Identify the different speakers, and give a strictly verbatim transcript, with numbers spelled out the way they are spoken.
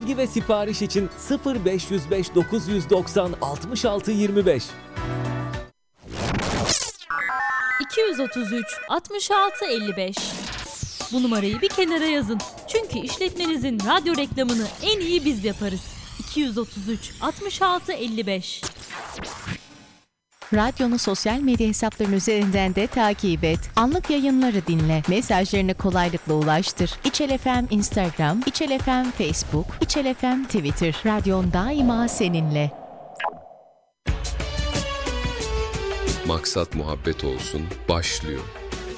Speaker 1: Bilgi ve sipariş için sıfır beş yüz beş dokuz yüz doksan altmış altı yirmi beş.
Speaker 2: iki yüz otuz üç altmış altı elli beş. Bu numarayı bir kenara yazın. Çünkü işletmenizin radyo reklamını en iyi biz yaparız. iki yüz otuz üç altmış altı elli beş.
Speaker 3: Radyonu sosyal medya hesaplarının üzerinden de takip et. Anlık yayınları dinle. Mesajlarını kolaylıkla ulaştır. İçel F M Instagram, İçel F M Facebook, İçel F M Twitter. Radyon daima seninle.
Speaker 4: Maksat muhabbet olsun başlıyor.